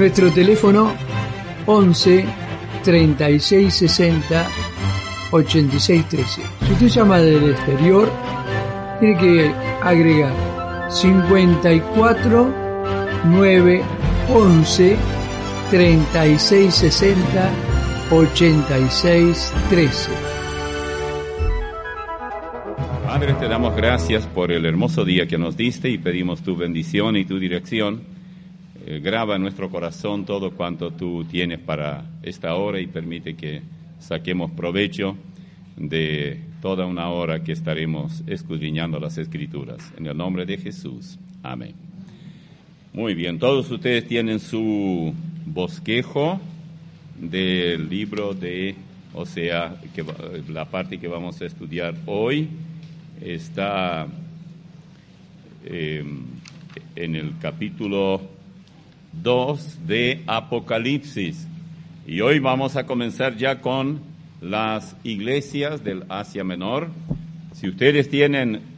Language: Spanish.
Nuestro teléfono 11 36 60 86 13. Si usted llama del exterior, tiene que agregar 54 9 11 36 60 86 13. Padre, te damos gracias por el hermoso día que nos diste y pedimos tu bendición y tu dirección. Graba en nuestro corazón todo cuanto tú tienes para esta hora y permite que saquemos provecho de toda una hora que estaremos escudriñando las Escrituras. En el nombre de Jesús. Amén. Muy bien, todos ustedes tienen su bosquejo del libro de Oseas, que la parte que vamos a estudiar hoy está en el capítulo 2 de Apocalipsis. Y hoy vamos a comenzar ya con las iglesias del Asia Menor. Si ustedes tienen